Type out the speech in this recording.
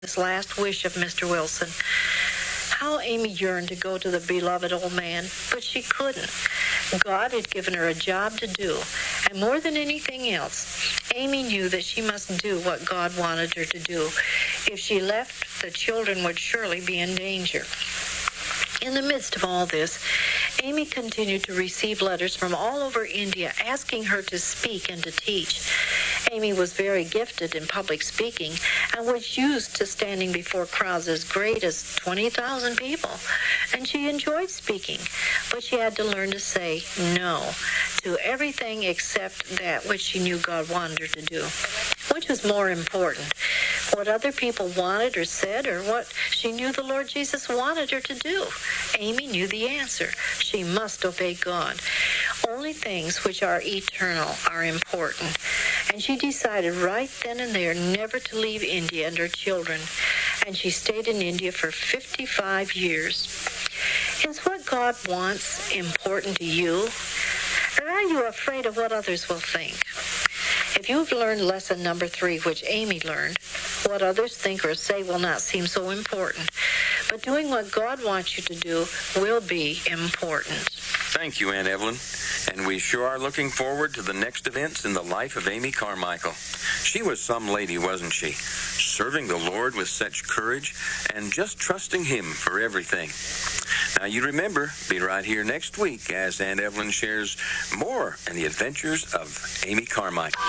this last wish of Mr. Wilson. How Amy yearned to go to the beloved old man, but she couldn't. God had given her a job to do, and more than anything else, Amy knew that she must do what God wanted her to do. If she left, the children would surely be in danger. In the midst of all this, Amy continued to receive letters from all over India asking her to speak and to teach. Amy was very gifted in public speaking and was used to standing before crowds as great as 20,000 people. And she enjoyed speaking, but she had to learn to say no to everything except that which she knew God wanted her to do. Which was more important, what other people wanted or said, or what she knew the Lord Jesus wanted her to do? Amy knew the answer. She must obey God. Only things which are eternal are important. And she decided right then and there never to leave India and her children. And she stayed in India for 55 years. Is what God wants important to you? Or are you afraid of what others will think? If you've learned lesson number 3, which Amy learned, what others think or say will not seem so important. But doing what God wants you to do will be important. Thank you, Aunt Evelyn. And we sure are looking forward to the next events in the life of Amy Carmichael. She was some lady, wasn't she? Serving the Lord with such courage and just trusting Him for everything. Now, you remember, be right here next week as Aunt Evelyn shares more in the adventures of Amy Carmichael.